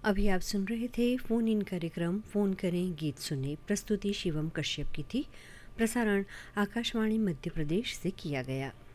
अभी आप सुन रहे थे फ़ोन इन कार्यक्रम फ़ोन करें गीत सुने। प्रस्तुति शिवम कश्यप की थी। प्रसारण आकाशवाणी मध्य प्रदेश से किया गया।